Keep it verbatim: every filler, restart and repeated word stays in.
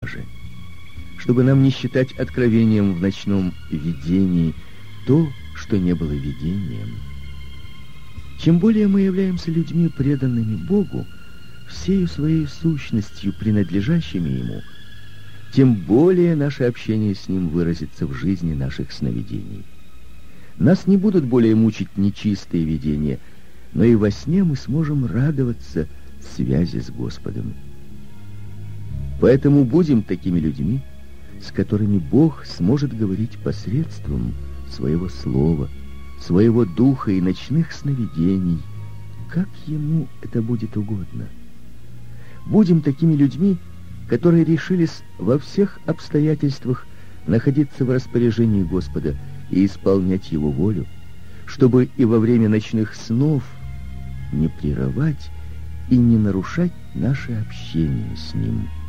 же, чтобы нам не считать откровением в ночном видении то, что не было видением. Чем более мы являемся людьми, преданными Богу, всею своей сущностью, принадлежащими Ему, тем более наше общение с Ним выразится в жизни наших сновидений. Нас не будут более мучить нечистые видения, но и во сне мы сможем радоваться связи с Господом. Поэтому будем такими людьми, с которыми Бог сможет говорить посредством своего слова, своего духа и ночных сновидений, как Ему это будет угодно. Будем такими людьми, которые решились во всех обстоятельствах находиться в распоряжении Господа и исполнять Его волю, чтобы и во время ночных снов не прерывать и не нарушать наше общение с Ним.